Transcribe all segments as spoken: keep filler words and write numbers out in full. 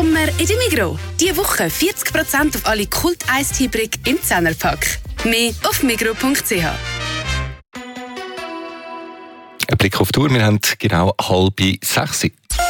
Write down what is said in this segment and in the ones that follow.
Sommer in der Migros. Diese Woche vierzig Prozent auf alle Kult-Eistee-Brick im Zehnerpack. Mehr auf migros punkt c h. Ein Blick auf die Uhr, wir haben genau halb sechs.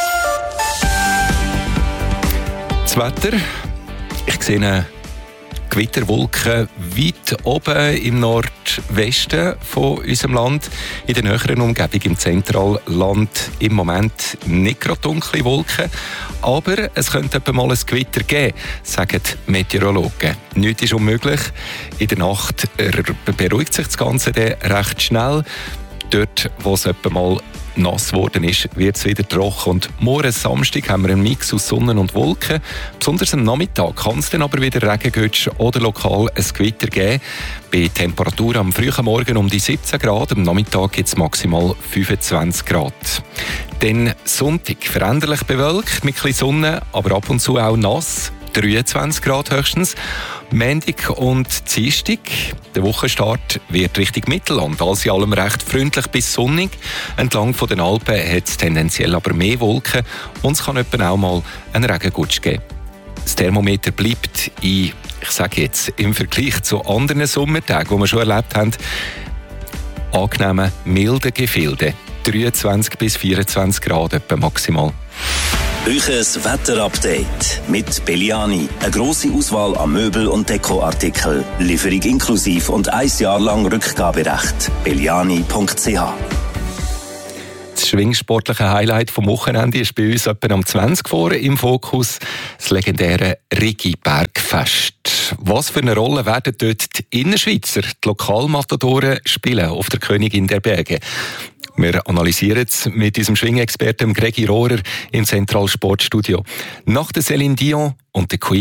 Das Wetter, ich sehe eine Gewitterwolken weit oben im Nordwesten von unserem Land. In der näheren Umgebung im Zentralland im Moment nicht gerade dunkle Wolken. Aber es könnte etwa mal ein Gewitter geben, sagen die Meteorologen. Nichts ist unmöglich. In der Nacht beruhigt sich das Ganze dann recht schnell. Dort, wo es etwa mal nass geworden ist, wird es wieder trocken. Und morgen Samstag haben wir einen Mix aus Sonne und Wolken. Besonders am Nachmittag kann es dann aber wieder Regengütsch oder lokal ein Gewitter geben. Bei Temperaturen am frühen Morgen um die siebzehn Grad, am Nachmittag gibt es maximal fünfundzwanzig Grad. Dann Sonntag veränderlich bewölkt, mit ein bisschen Sonne, aber ab und zu auch nass. dreiundzwanzig Grad höchstens. Montag und Dienstag, der Wochenstart wird Richtung Mittelland. Alles in allem recht freundlich bis sonnig. Entlang von den Alpen hat es tendenziell aber mehr Wolken und es kann etwa auch mal einen Regengutsch geben. Das Thermometer bleibt in, ich sage jetzt, im Vergleich zu anderen Sommertagen, die wir schon erlebt haben, angenehmen, milden Gefilden. dreiundzwanzig bis vierundzwanzig Grad etwa maximal. Euches Wetterupdate mit Belliani. Eine grosse Auswahl an Möbel- und Dekoartikeln. Lieferung inklusiv und ein Jahr lang Rückgaberecht. belliani punkt c h. Das schwingsportliche Highlight vom Wochenende ist bei uns etwa am zwanzig vor im Fokus. Das legendäre Rigi-Bergfest. Was für eine Rolle werden dort die Innerschweizer, die Lokalmatadoren, spielen auf der Königin der Berge? Wir analysieren es mit unserem Schwingexperten Gregi Rohrer im Zentralsportstudio. Nach der Céline Dion und der Queen